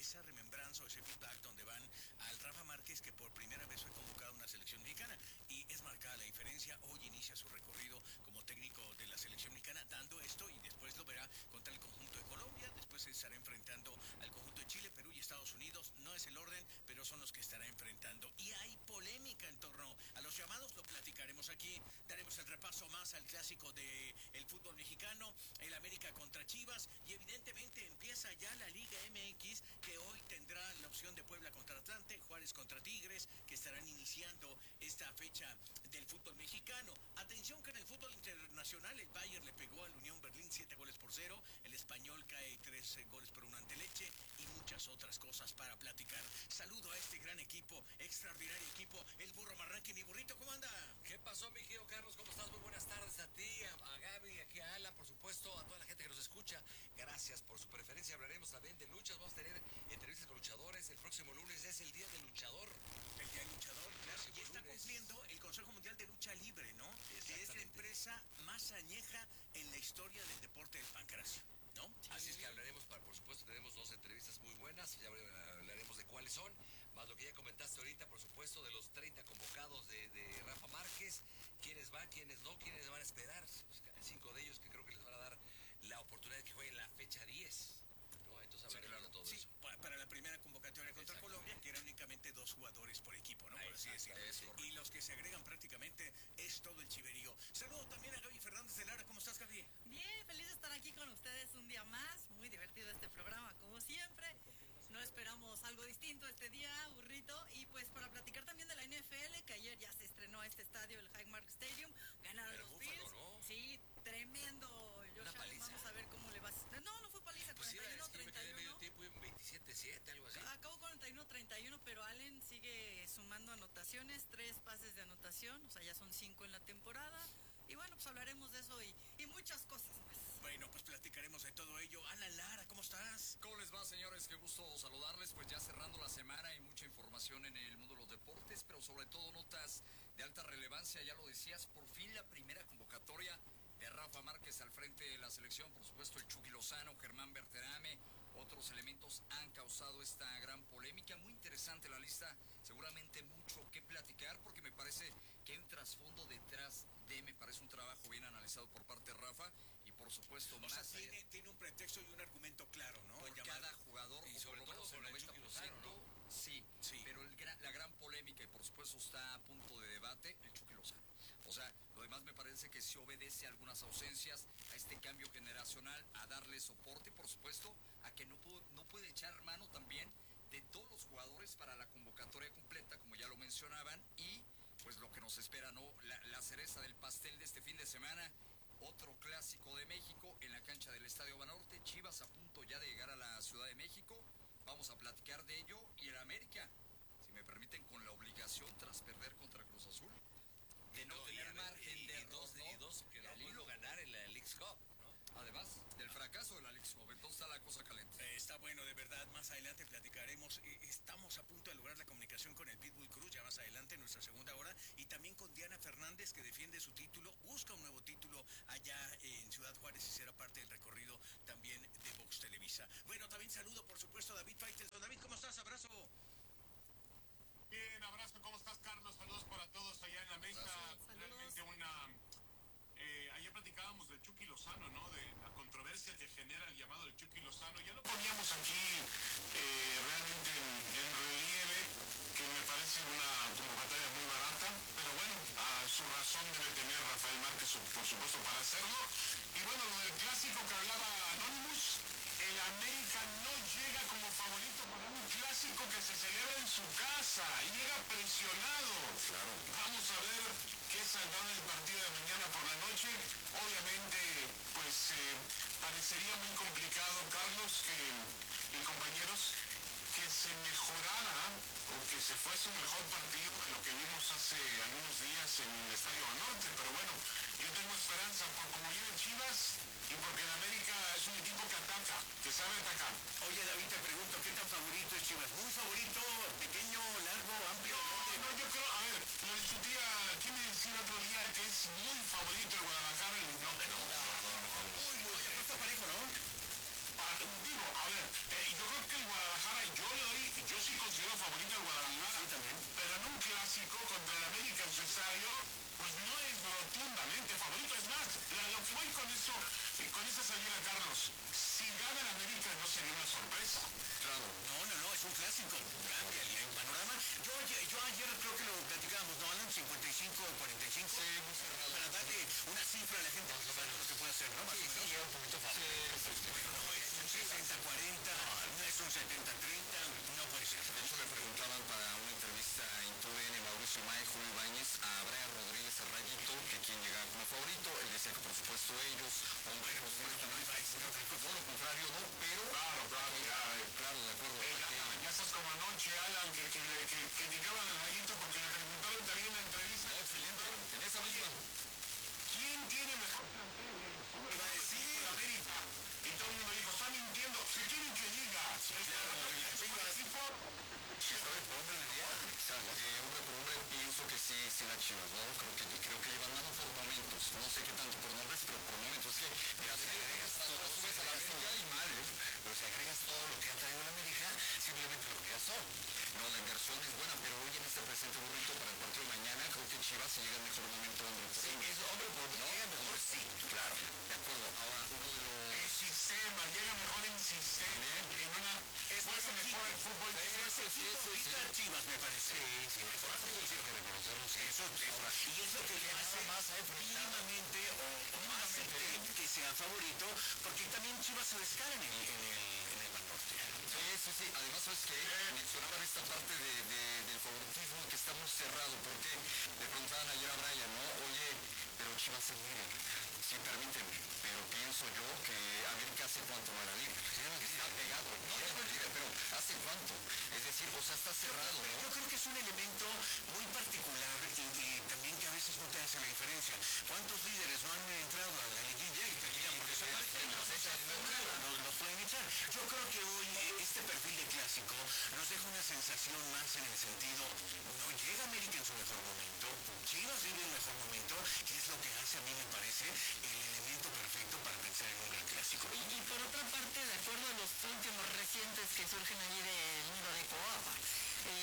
esa remembranza o ese feedback donde van al Rafa Márquez, que por primera vez fue convocado a una selección mexicana. Y es marcada la diferencia. Hoy inicia su recorrido como técnico de la selección mexicana, dando esto, y después lo verá contra el conjunto de Colombia. Después se estará enfrentando al conjunto de Chile, Perú y Estados Unidos. No es el orden, pero son los que estará enfrentando. Y hay polémica en torno a los llamados, lo platicaremos aquí. Daremos el repaso más al clásico del fútbol mexicano, el América contra Chivas, y evidentemente empieza ya la Liga MX, que hoy tendrá la opción de Puebla contra Atlante, Juárez contra Tigres, que estarán iniciando esta fecha del fútbol mexicano. Atención que en el fútbol internacional el Bayern le pegó al Unión Berlín 7-0, el Español cae 3 goles por 1 ante Leche, y muchas otras cosas para platicar. Saludo a este gran equipo, extraordinario equipo, el Burro Marranqui. Mi burrito, ¿cómo anda? ¿Qué pasó, mi querido Carlos? ¿Cómo estás? Muy buenas tardes a ti, a Gaby, aquí a Ala, por supuesto, a toda la gente que nos escucha. Gracias por su preferencia. Hablaremos también de luchas, vamos a tener entrevistas con luchadores. El próximo lunes es el Día del Luchador. El Día del Luchador, claro. Y está cumpliendo el Consejo Mundial de Lucha Libre, ¿no? Que es la empresa más añeja en la historia del deporte del pancracio, ¿no? Sí. Así es que hablaremos, por supuesto, tenemos 2 entrevistas muy buenas, ya hablaremos de cuáles son, más lo que ya comentaste ahorita, por supuesto, de los 30 convocados de Rafa Márquez, quiénes van, quiénes no, quiénes van a esperar, 5 de ellos que creo que les van a dar la oportunidad de que jueguen la fecha 10. ¿No? Entonces hablaremos de todo eso. Para la primera convocatoria contra Colombia, que eran únicamente 2 jugadores por equipo, ¿no? Por así decirlo. Y los que se agregan prácticamente es todo el chiverío. Saludo también a Gaby Fernández de Lara. ¿Cómo estás, Gaby? Bien, feliz de estar aquí con ustedes un día más. Muy divertido este programa, como siempre. No esperamos algo distinto este día, burrito. Y pues para platicar también de la NFL, que ayer ya se estrenó este estadio, el Highmark Stadium. Ganaron los Bills. ¿No? Sí, tremendo. Vamos a ver cómo le va. No fue paliza, pues 41-31. Medio tiempo, 27-7, algo así. Acabó 41-31, pero Allen sigue sumando anotaciones, 3 pases de anotación, o sea, ya son 5 en la temporada. Y bueno, pues hablaremos de eso y muchas cosas más. Bueno, pues platicaremos de todo ello. Alan Lara, ¿cómo estás? ¿Cómo les va, señores? Qué gusto saludarles. Pues ya cerrando la semana, hay mucha información en el mundo de los deportes, pero sobre todo notas de alta relevancia. Ya lo decías, por fin la primera convocatoria de Rafa Márquez al frente de la selección. Por supuesto, el Chucky Lozano, Germán Berterame, otros elementos han causado esta gran polémica. Muy interesante la lista, seguramente mucho que platicar, porque me parece que hay un trasfondo detrás me parece un trabajo bien analizado por parte de Rafa, y por supuesto o sea, tiene un pretexto y un argumento claro, ¿no? Por cada jugador, y sobre todo por el 90%, ¿no? Sí, pero la gran polémica, y por supuesto está a punto de debate, el Chucky Lozano. O sea, lo demás me parece que se obedece a algunas ausencias, a este cambio generacional, a darle soporte, y por supuesto a que no puede echar mano también de todos los jugadores para la convocatoria completa, como ya lo mencionaban, y pues lo que nos espera, ¿no? La cereza del pastel de este fin de semana, otro clásico de México en la cancha del Estadio Banorte, Chivas a punto ya de llegar a la Ciudad de México. Vamos a platicar de ello, y el América, si me permiten, con la obligación tras perder contra Cruz Azul de no tener margen de error, que no pudo ganar en la Leagues Cup, ¿no? Además del fracaso de la Leagues Cup, entonces está la cosa caliente. Está bueno, de verdad, más adelante platicaremos. Estamos a punto de lograr la comunicación con el Pitbull Cruz, ya más adelante en nuestra segunda hora, y también con Diana Fernández, que defiende su título, busca un nuevo título allá en Ciudad Juárez, y será parte del recorrido también de Vox Televisa. Bueno, también saludo, por supuesto, a David Faitelson. David, ¿cómo estás? Abrazo. Bien, abrazo, ¿cómo estás, Carlos? Saludos para todos allá en la mesa. Realmente ayer platicábamos de Chucky Lozano, ¿no? De la controversia que genera el llamado del Chucky Lozano. Ya lo poníamos aquí realmente en relieve, que me parece una convocatoria muy barata, pero bueno, a su razón debe tener Rafael Márquez, por supuesto, para hacerlo. Y bueno, lo del clásico que hablaba Anonymous, el América no llega como favorito para un clásico que se celebra en su casa, llega presionado. Claro. Vamos a ver qué saldrá del partido de mañana por la noche. Obviamente, pues parecería muy complicado, Carlos, y compañeros, que se mejorara o que se fuese un mejor partido que lo que vimos hace algunos días en el Estadio Norte, pero bueno, yo tengo esperanza por cómo viene Chivas y porque el América es un equipo que ataca, que sabe atacar. Oye, David, te pregunto, ¿qué tan favorito es Chivas? ¿Muy favorito, pequeño, largo, amplio? No, yo creo, a ver, lo discutía, ¿quién me decía el otro día que es muy favorito el Guadalajara? No, muy, está parejo, ¿no? Digo, a ver, yo creo que el Guadalajara, yo sería una sorpresa. Claro. No, es un clásico. Cambia el panorama. Yo ayer creo que lo platicábamos, ¿no, Alan? 55 o 45. Sí, muy cerrado. Para darle una cifra a la gente más o menos lo que puede hacer, ¿no? Sí, sí, llega un poquito fácil. Bueno, no es un 60-40, no es un 70-30, no puede ser. De hecho, le preguntaban para una entrevista en TUDN Mauricio May, Julio Ibáñez, a Brian Rodríguez Rayito, que quien llegaba como favorito. Él decía que por supuesto ellos, hombre, no lo contrario, no, pero claro, de acuerdo. Ya estás como anoche, Alan, que criticaban al Rayito porque le preguntaron también en la entrevista. No, excelente, en esa misma. ¿Quién tiene mejor plantel? Iba a decir América. Y todo el mundo dijo, está mintiendo. Si quieren que diga. ¿Sabes por dónde le diría? Hombre por hombre, pienso que sí las Chivas, ¿no? Creo que llevan dando por momentos. No sé qué tanto por nombres, pero por momentos. Es que, mira, si agregas todo, subes a la América y mal, ¿eh? Pero si agregas todo lo que han traído a la América, simplemente lo que ya son. No, la inversión es buena, pero hoy en este presente burrito para el partido de mañana, creo que Chivas se llega al mejor momento hombre por hombre. Sí, es hombre por hombre. ¿No? Llega mejor, sí, claro. De acuerdo. Ahora, uno de los... El sistema, llega mejor en sistema. En una... Es más mejor el fútbol. Chivas, me parece. Sí, mejor fútbol sí hay que reconocerlo. Eso, y es lo que le hace más mínimamente o más que sea favorito, porque también Chivas se descara en el Banorte. Sí. Además, ¿sabes qué? Mencionaban esta parte del favoritismo que está muy cerrado, porque le preguntaban ayer a Brian, ¿no? Oye, pero Chivas es líder. Sí, permíteme, pero pienso yo que América hace cuánto va a la liga. Está pegado, no es líder, pero ¿hace cuánto? Es decir, o sea, está cerrado, ¿no? Yo creo que es un elemento muy particular y también que a veces no te hace la diferencia. ¿Cuántos líderes no han entrado a la liguilla y terminan por desaparecer? Los pueden echar. Yo creo que hoy este perfil de clásico nos deja una sensación más en el sentido, no llega América en su mejor momento, Chivas vive el mejor momento, que es lo que hace, a mí me parece, el elemento perfecto para pensar en un gran clásico. Y por otra parte, de acuerdo a los últimos recientes que surgen allí del mundo de